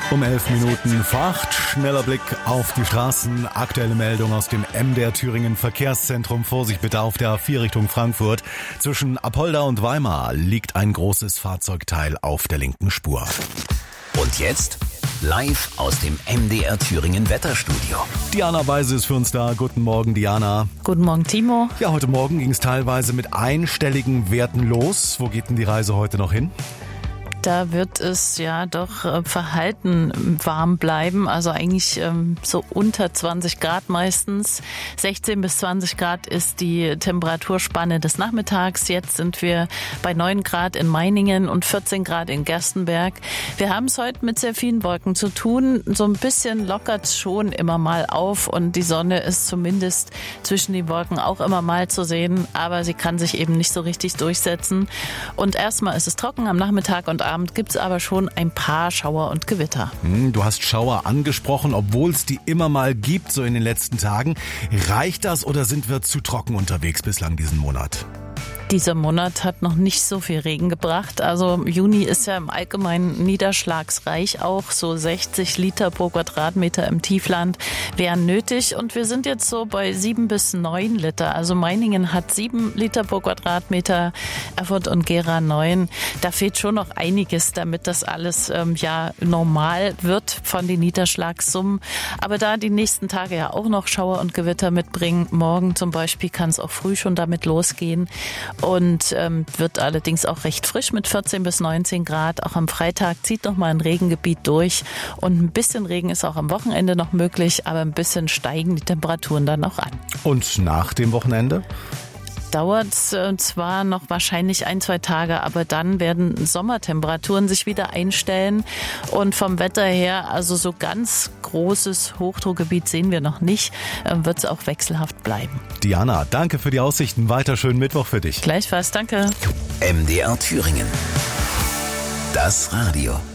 Um 11 Minuten vor 8, schneller Blick auf die Straßen. Aktuelle Meldung aus dem MDR Thüringen Verkehrszentrum. Vorsicht bitte auf der A4 Richtung Frankfurt. Zwischen Apolda und Weimar liegt ein großes Fahrzeugteil auf der linken Spur. Und jetzt live aus dem MDR Thüringen Wetterstudio. Diana Weise ist für uns da. Guten Morgen, Diana. Guten Morgen, Timo. Ja, heute Morgen ging es teilweise mit einstelligen Werten los. Wo geht denn die Reise heute noch hin? Da wird es ja doch verhalten warm bleiben, also eigentlich so unter 20 Grad meistens. 16 bis 20 Grad ist die Temperaturspanne des Nachmittags. Jetzt sind wir bei 9 Grad in Meiningen und 14 Grad in Gerstenberg. Wir haben es heute mit sehr vielen Wolken zu tun. So ein bisschen lockert es schon immer mal auf und die Sonne ist zumindest zwischen den Wolken auch immer mal zu sehen, aber sie kann sich eben nicht so richtig durchsetzen. Und erstmal ist es trocken am Nachmittag und Abend gibt es aber schon ein paar Schauer und Gewitter. Du hast Schauer angesprochen, obwohl es die immer mal gibt, so in den letzten Tagen. Reicht das oder sind wir zu trocken unterwegs bislang diesen Monat? Dieser Monat hat noch nicht so viel Regen gebracht. Also Juni ist ja im Allgemeinen niederschlagsreich auch. So 60 Liter pro Quadratmeter im Tiefland wären nötig. Und wir sind jetzt so bei 7 bis 9 Liter. Also Meiningen hat 7 Liter pro Quadratmeter, Erfurt und Gera 9. Da fehlt schon noch einiges, damit das alles normal wird von den Niederschlagssummen. Aber da die nächsten Tage ja auch noch Schauer und Gewitter mitbringen, morgen zum Beispiel kann es auch früh schon damit losgehen. Und wird allerdings auch recht frisch mit 14 bis 19 Grad. Auch am Freitag zieht noch mal ein Regengebiet durch. Und ein bisschen Regen ist auch am Wochenende noch möglich, aber ein bisschen steigen die Temperaturen dann auch an. Und nach dem Wochenende? Dauert zwar noch wahrscheinlich 1-2 Tage, aber dann werden Sommertemperaturen sich wieder einstellen. Und vom Wetter her, also so ganz großes Hochdruckgebiet sehen wir noch nicht, wird es auch wechselhaft bleiben. Diana, danke für die Aussichten. Weiter schönen Mittwoch für dich. Gleichfalls, danke. MDR Thüringen. Das Radio.